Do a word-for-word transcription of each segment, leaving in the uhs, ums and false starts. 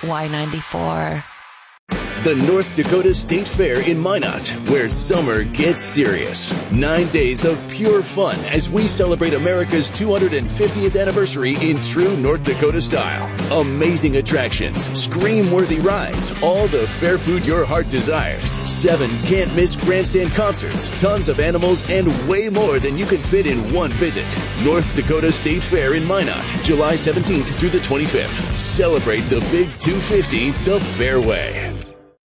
Y ninety-four. The North Dakota State Fair in Minot, where summer gets serious. Nine days of pure fun as we celebrate America's two hundred fiftieth anniversary in true North Dakota style. Amazing attractions, scream-worthy rides, all the fair food your heart desires. Seven can't-miss grandstand concerts, tons of animals, and way more than you can fit in one visit. North Dakota State Fair in Minot, July seventeenth through the twenty-fifth. Celebrate the Big two fifty the fair way.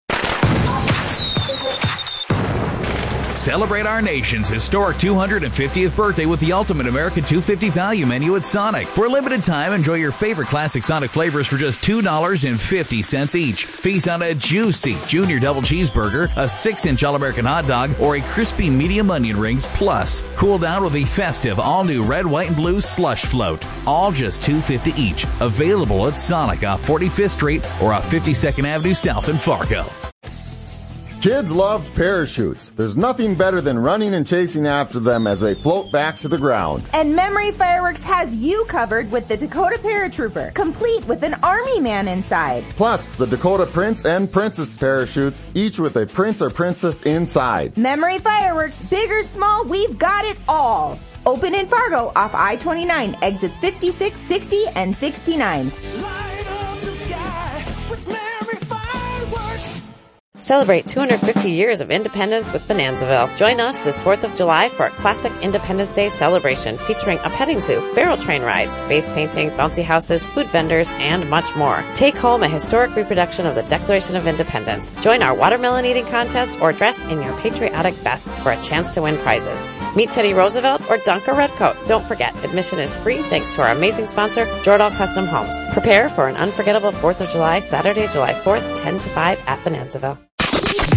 Celebrate our nation's historic two hundred fiftieth birthday with the Ultimate American two fifty Value Menu at Sonic. For a limited time, enjoy your favorite classic Sonic flavors for just two dollars and fifty cents each. Feast on a juicy Junior Double Cheeseburger, a six inch All-American Hot Dog, or a crispy medium onion rings plus. Cool down with the festive all-new Red, White, and Blue Slush Float. All just two dollars and fifty cents each. Available at Sonic off forty-fifth Street or off fifty-second Avenue South in Fargo. Kids love parachutes. There's nothing better than running and chasing after them as they float back to the ground. And Memory Fireworks has you covered with the Dakota Paratrooper, complete with an Army man inside. Plus, the Dakota Prince and Princess parachutes, each with a prince or princess inside. Memory Fireworks, big or small, we've got it all. Open in Fargo off I twenty-nine, exits fifty-six, sixty, and sixty-nine. Light up the sky with Memory Fireworks. Celebrate two hundred fifty years of independence with Bonanzaville. Join us this fourth of July for a classic Independence Day celebration featuring a petting zoo, barrel train rides, face painting, bouncy houses, food vendors, and much more. Take home a historic reproduction of the Declaration of Independence. Join our watermelon eating contest or dress in your patriotic best for a chance to win prizes. Meet Teddy Roosevelt or dunk a redcoat. Don't forget, admission is free thanks to our amazing sponsor, Jordahl Custom Homes. Prepare for an unforgettable fourth of July, Saturday, July fourth, ten to five at Bonanzaville.